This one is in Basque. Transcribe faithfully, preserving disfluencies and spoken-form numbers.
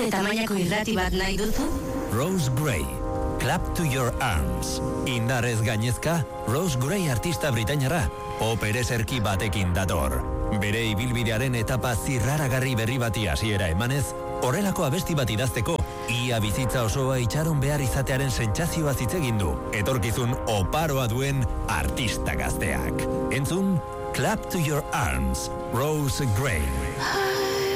eta mailako irrati bat nahi duzu? Rose Gray, Clap to Your Arms. Indarrez gainezka, Rose Gray artista britainara, pop ereserki batekin dator. Bere ibilbidearen etapa zirraragarri berri bati hasiera emanez, horrelako abesti bat idazteko, ia bizitza osoa itxaron behar izatearen sentsazioa zitzegin du, etorkizun oparoa duen artista gazteak. Entzun, Clap to Your Arms, Rose Gray.